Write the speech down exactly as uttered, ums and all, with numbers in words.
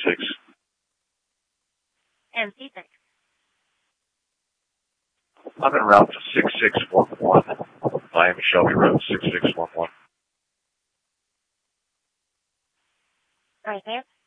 six. M C six. I'm en route to six six one one, Miami Shelby Road, six six one one. Right there.